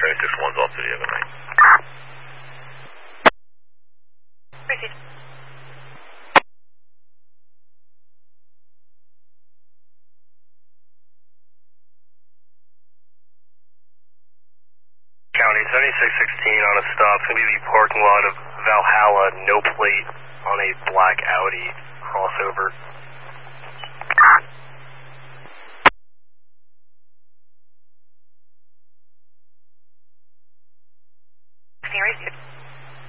76-1's off to the other night. County 7616 on a stop. It's going to be the parking lot of Valhalla, no plate on a black Audi crossover.